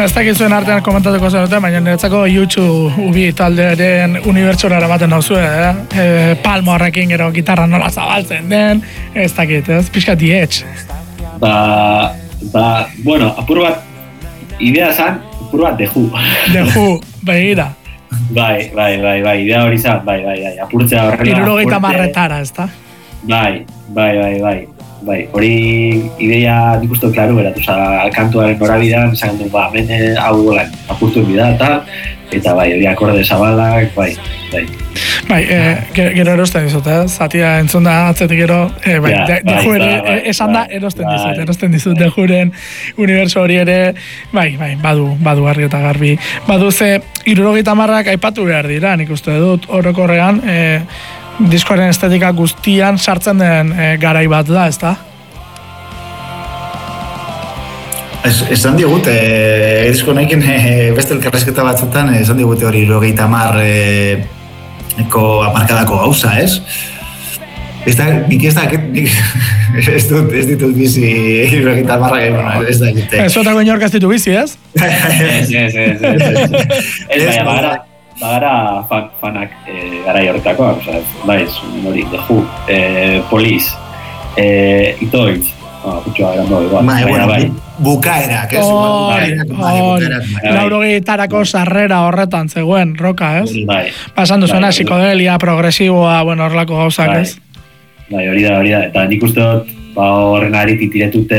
ez dakizuen artean komentatuko zenuten, baina niretzako YouTube taldearen unibertsora eramaten dauzue, palmo horrekin gero gitarra nola zabaltzen den, ez dakit, ez? Pixka dietx. Bueno, apur bat, idea zan, apur bat deju. Deju, begira. Bai, idea hori zan, bai, apurtzea horrela. 70 marretara, ez da? Bai, hori ideia nik uste klaro beratu, kantuaren norabidean, esan dut, hemen hau lan, apurtu bida eta bai, hori akorde zabalak, bai. Gero erosten dizut, zatia entzun da atzetik gero, deju ere, esan da, erosten dizut, dejuren uniberso hori ere, bai, badu argi eta garbi. Badu ze, 70 marrak aipatu behar dira, nik uste dut, orokorrean, diskoaren estetika guztian sartzen den garai bat da, ez da? Esan digut, disko nahiken beste elkarrezketa batzutan, esan digut hori 70 amarkadako gauza, ez? Ez ditut bizi 70 amarrak, ez da egite. Ez otako inork ez ditu bizi, ez? Ez, bagara fanak garai horretakoa, bai, hori, Deju, Police, Itoitz, putxoa erando igual. Bai, bukaerak, ez? Laurogetarako sarrera horretan zegoen, roka, ez? Bai. Pasan duzuena, psikodelia, progresiboa, bueno, horrelako gauzak, ez? Bai, hori da, eta nik uste dut, horren ari titiretute,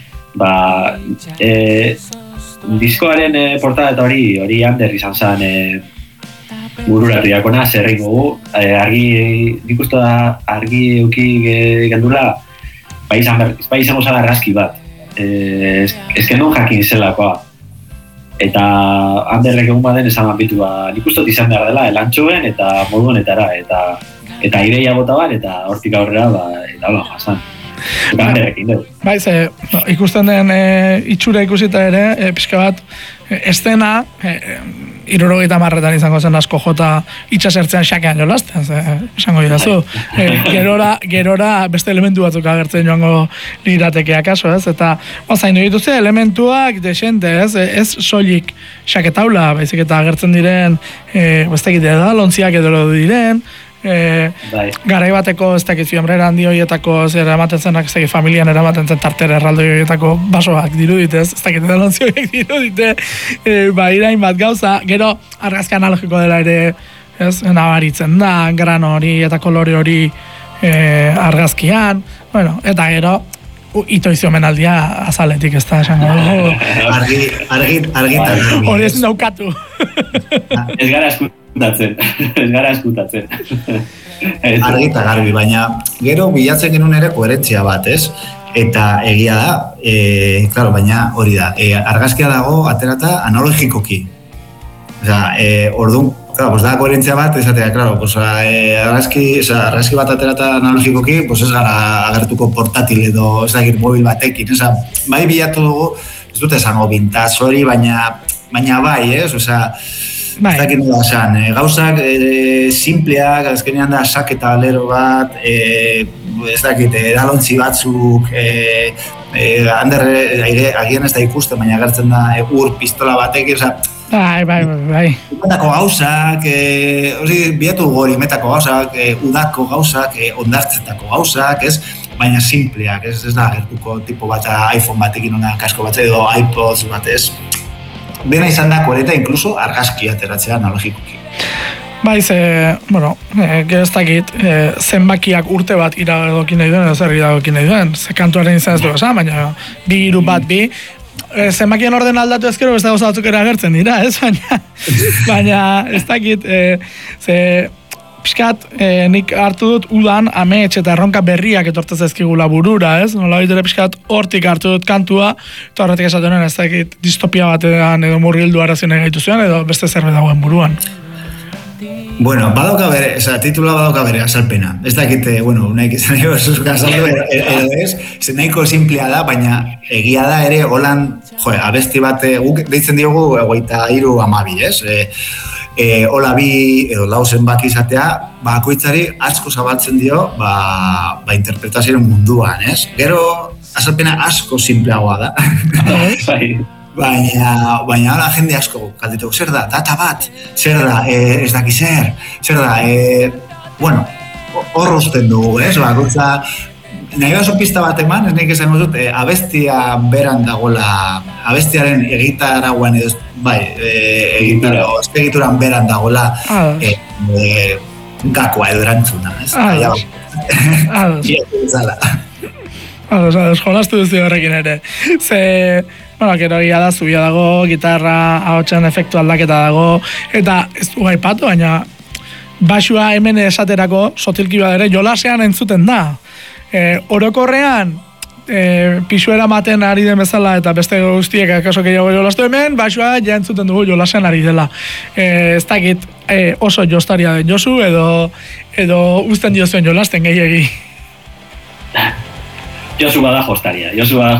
diskoaren portada eta hori Ander izan zen bururatu jakona, zerrein dugu, nik uste da argi euki gendula, bai izango zala argazki bat, ezken non jakin zelakoa, eta Anderrek egun baden esan ambitu, nik uste dut izan behar dela, elantxoen eta modu honetara, eta ideia bota bat, eta hortik aurrera, eta hola jasan. Bai, ikusten den itxura ikusita ere, pixka bat, estena, 70 marretan izango zen asko jota itxasertzean xakean jolazten, esango idazu. Gerora beste elementu batzuk agertzen joango lirateke akaso, ez? Eta zaindu dituzte elementuak desente, ez soilik xaketaula, baizik eta agertzen diren, bestekite da, lontziak edo diren, garai bateko ez dakit fiambrera handi horietako zer ematen zenak ez dakit familian eramaten zen tartera erraldo horietako basoak diruditez, ez dakit edalontzioek dirudite, irain bat gauza, gero argazki analogiko dela ere ez, nabaritzen da, grano hori eta kolore hori argazkian, bueno, eta gero itoizio menaldia azaletik ez da esango argitan hori ez daukatu ez gara eskutatzen argita garbi, baina gero bilatzen genuen ere koherentzia bat, ez? Eta egia da, claro, baina hori da, argazkia dago aterata analogikoki. Orduan, claro, pues da koherentzia bat, esatea, claro, pues argazki bat aterata analogikoki, pues ez gara agertuko portatil edo ez dakit mobil batekin, bai bilatu dugu, ez dut esango vintage hori, baina bai, ez? Ez dakit nola esan, gauzak simpleak, azkenean da saketa alero bat, ez dakit, edalontzi batzuk, agian ez da ikusten, baina agertzen da ur pistola batek, Bai. Metako gauzak, bilatu gori metako gauzak, udako gauzak, ondartzetako gauzak, ez? Baina simpleak, ez da agertuko tipo bat iPhone batekin ona kasko bat edo iPods bat, ez? Dena izan da koreta, inkluso argazki ateratzea analogikoki. Bai, gero ez dakit, zenbakiak urte bat iradokin nahi duen, edo zer iradokin nahi duen, ze kantuaren izan ez du esan, baina bi, hiru bat, bi, zenbakien orden aldatu ezkero beste gauza batzuk ere agertzen dira, ez? Baina ez dakit, pixkat, nik hartu dut udan amets eta erronka berriak etortez ezkigula burura, ez? Nola bitere pixkat hortik hartu dut kantua, eta horretik esaten ez dakit distopia batean edo murgildu arazioen gaitu zuen, edo beste zerbait dagoen buruan. Bueno, badauka bere, titula badauka bere azalpena. Ez dakit, nahi izan jo, zuzuka azaldu, edo ez, nahiko simplea da, baina egia da ere, holan, abesti bat, guk deitzen diogu, 23:12, ez? Hola bi, edo lau zenbaki izatea, bakoitzari asko zabaltzen dio, interpretazioen munduan, ez? Gero, azalpena asko simpleagoa da. baina hala jende asko galdetu, zer da, data bat, zer da, ez daki zer da, bueno, hor usten dugu, bakoitza, nahi baso pista bat eman, ez nik esan dut, abestia beran dagoela, abestiaren egitarauan edo, bai, egituran beran dagoela, gakoa edo erantzuna, ez? Jolastu duzu horrekin ere. Bueno, gero egia da, zubia dago, gitarra, ahotsen efektu aldaketa dago, eta ez du gaipatu, baina basua hemen esaterako, sotilki badere, jolasean entzuten da. Orokorrean, pisuera maten ari den bezala, eta beste guztiek akaso gehiago jolastu hemen, basua ja entzuten dugu jolasean ari dela. Ez dakit oso jostaria den Josu, edo uzten diozuen jolasten gehiegi. Josu bada jostaria.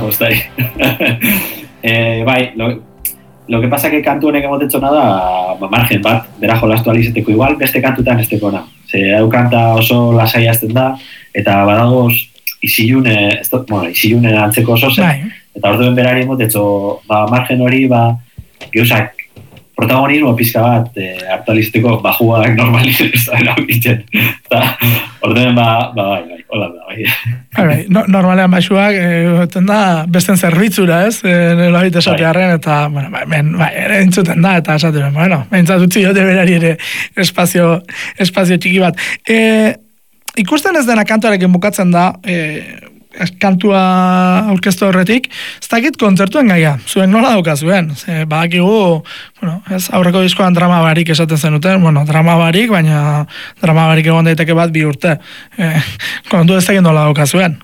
Bai, lo que pasa que kantu honek emotetzona da, margen bat, bera jolastu alizeteko igual, beste kantutan ez tekona. Hau kanta oso lasai azten da, eta badagoz isilune antzeko oso zen, eta orduen berari emotetzo, margen hori, geuzak, protagonismo pizka bat aktualizateko bajuak normalizan erabitzen. Orduen bai, hola da, bai. Normalean baxuak besten zerbitzura, ez? Nela bite esatearen, eta, ere entzuten da, eta esatearen, behintzat utzi jote berari ere espazio txiki bat. Ikusten ez dena kantuarekin bukatzen da, kantua aurkeztu horretik, ez dakit kontzertuen gaia, zuen nola daukazuen, badakigu, aurreko diskoan drama barik esaten zenuten, drama barik, baina drama barik egon daiteke bat 2 urte. Kontu ez dakit nola daukazuen.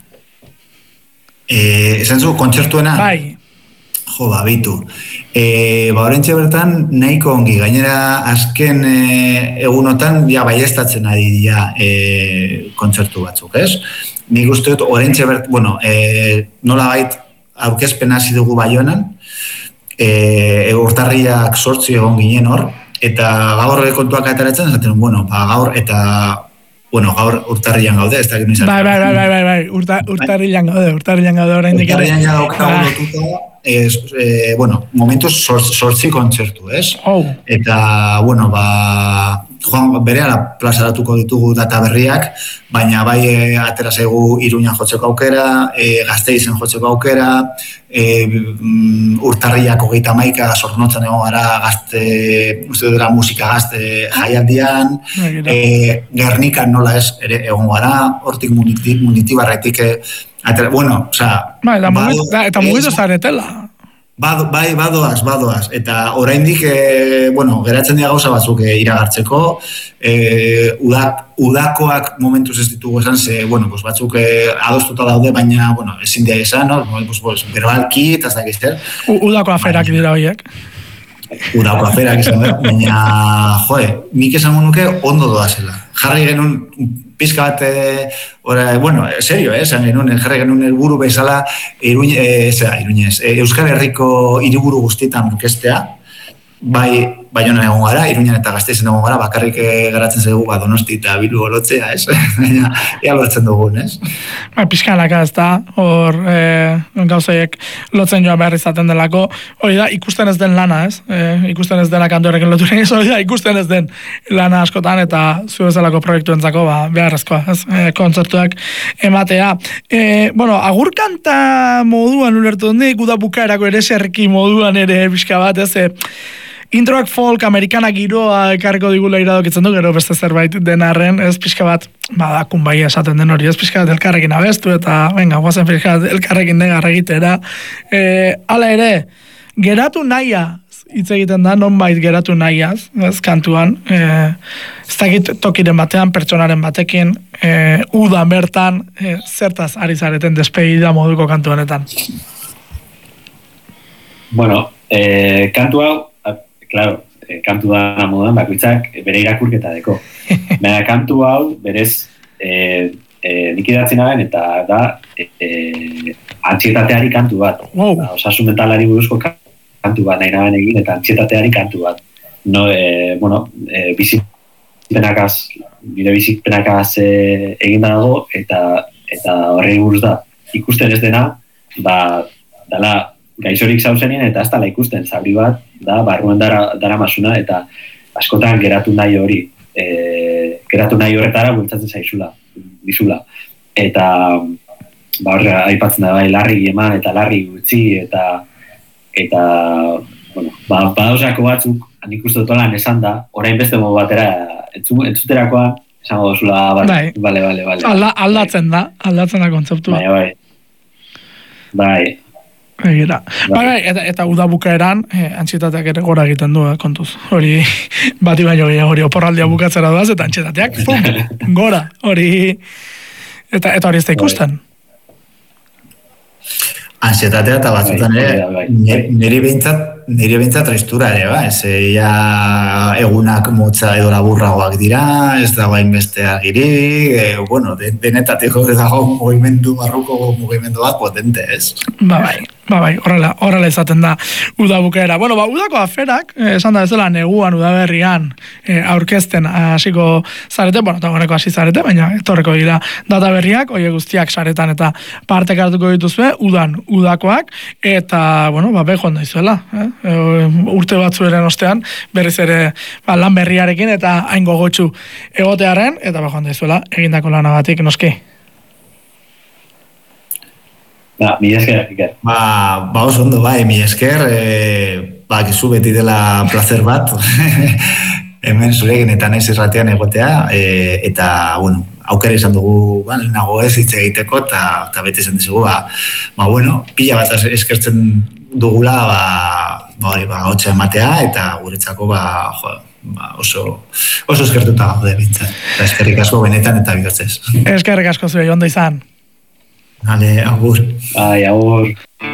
Esan zu, kontzertuena? Bai. Jo, bitu. Horentxe bertan, nahiko ongi, gainera azken egunotan, baiestatzen ari dira kontzertu batzuk, ez? Nik uste dut, horentxe nola bait, aurkezpen hasi dugu Baionan, urtarriak 8 egon ginen hor, eta gaur kontuak ateratzen, esaten, gaur urtarrian gaude, ez dakit nizan. Bai, urtarrian gaude oraindik ere. Urtarrian gaude lotuta, momentuz 8 kontzertu, ez? Eta, Juan berehala plazaratuko ditugu data berriak, baina bai atera zaigu Iruñan jotzeko aukera, Gasteizen jotzeko aukera, urtarriak 31 Zornotzan egon gara uste dira musika gazte jaialdian, Gernikan nola ez ere egon gara, hortik Munitibarretik, eta mugitu zaretela. Bai, badoaz. Eta oraindik, geratzen dira gauza batzuk iragartzeko, udakoak momentuz ez ditugu esan, batzuk adostuta daude, baina, ezin dira esan, berbalki, eta ez dakizter. Udako aferak dira horiek. Udako aferak izan da, baina, nik esan nuke ondo doazela. Jarri genuen pizka bat, serio, esan genuen, jarri genuen helburu bezala Iruñez, Euskal Herriko hiriburu guztietan orkestea, bai Baionan egon gara, Iruñan eta Gasteizen egon gara, bakarrik garatzen zaigu Donosti eta Bilbo lotzea, ez? Baina, ea lotzen dugun, ez? Pizkanaka ez da, hor gauzaiek lotzen joan behar izaten delako, hori da, ikusten ez den lana, ez? Ikusten ez dena kantuarekin loturen, hori da, ikusten ez den lana askotan, eta zu bezalako proiektuentzako, beharrezkoa, ez? Kontzertuak ematea. Agur kanta moduan ulertu dut, guda bukaerako ere serki moduan ere pixka bat, ez? Introak folk, amerikana giroa ekarriko digula iradokitzen du, gero beste zerbait denarren, ez pixka bat, badakun bai esaten den hori, ez pixka bat elkarrekin abestu, eta, guazen pixka bat elkarrekin negarra egitera. Hala ere, geratu naia, hitz egiten da, nonbait geratu nahiaz, ez kantuan, ez dakit tokiren batean, pertsonaren batekin, udan bertan, zertaz ari zareten despedida moduko kantu honetan. Kantu hau, claro, kantu da moduan bakoitzak bere irakurketa deko. Baina kantu hau berez nik idatzen naben eta da antsietateari kantu bat. Osasun mentalari buruzko kantu bat nahi naben egin eta antsietateari kantu bat. Bire bizitpenakaz egin dago eta horrei buruz da. Ikusten ez dena, dala gaixorik zauzenien eta ez dala ikusten, zauri bat, da, barruan dara masuna, eta askotan geratu nahi hori, geratu nahi horretara bultzatzen zaizula, bizula. Eta, horre, aipatzen da, bai, larri eman eta larri utzi, eta bueno, badauzako batzuk, nik uste dutolan esan da, orain beste modu batera, entzuterakoa, esango dozula, bale. Aldatzen da kontzeptua. Bai. Egira. Bai, eta uda bukaeran, antxetateak ere gora egiten du, kontuz. Hori, bati baino gehiago, hori oporraldia bukatzera duaz, eta antxetateak, gora, hori, eta hori ez da ikusten. Ansietatea eta batzutan niri behintzat tristura ere, ba? Egunak motza edo laburragoak dira, ez dago hainbeste argirik, bueno, denetatiko dago mugimendu, barruko mugimendu bat potente, ez? Bai, horrela izaten da uda bukaera. Bueno, udako aferak, esan da bezala neguan udaberrian aurkezten hasiko zarete, bueno, eta horreko hasi zarete, baina etorreko dira data berriak, oie guztiak saretan eta partek hartuko dituzue, udakoak, eta, bueno, bejoan daizuela, urte batzueren ostean, berriz ere lan berriarekin eta hain gogotsu egotearen, eta bejoan daizuela, egindako lanagatik, noski. Mi esker, Iker. Oso ondo, mi esker, gizu beti dela placer bat, hemen zurekin eta naiz irratean egotea, eta, bueno, aukera izan dugu, nago ez hitz egiteko, eta beti izan dizugu, bueno, pila bat eskertzen dugula, hotxa ematea, eta guretzako, oso eskertuta gaude bintzat. Eskerrik asko benetan eta bihotzez. Eskerrik asko zure, ondo izan. Agur. Agur.